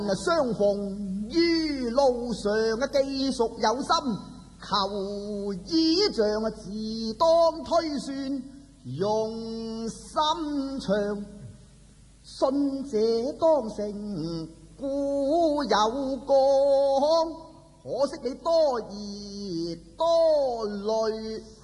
相逢於路上既屬有心，求倚仗自當推算用心長。信者當成故有講，可惜你多疑多慮。